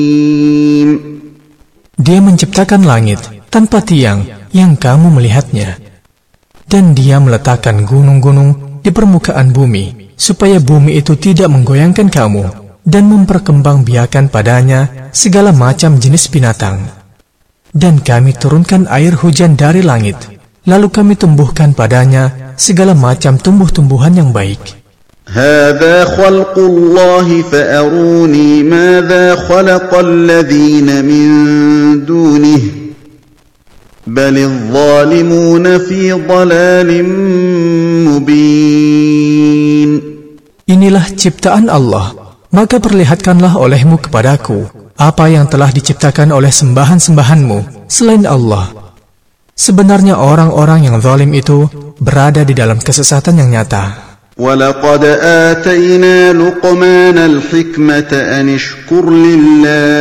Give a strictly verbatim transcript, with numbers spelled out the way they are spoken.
Dia menciptakan langit tanpa tiang yang kamu melihatnya. Dan dia meletakkan gunung-gunung di permukaan bumi, supaya bumi itu tidak menggoyangkan kamu, dan memperkembangbiakan padanya segala macam jenis binatang. Dan kami turunkan air hujan dari langit, lalu kami tumbuhkan padanya segala macam tumbuh-tumbuhan yang baik. هذا خلق الله فأروني ماذا خلق الذين من دونه بل الظالمون في ضلال مبين. Inilah ciptaan Allah, maka perlihatkanlah olehmu kepadaku apa yang telah diciptakan oleh sembahan-sembahanmu selain Allah. Sebenarnya orang-orang yang zalim itu berada di dalam kesesatan yang nyata. وَلَقَدْ آتَيْنَا لُقْمَانَ الْحِكْمَةَ أَنِ اشْكُرْ لِلَّهِ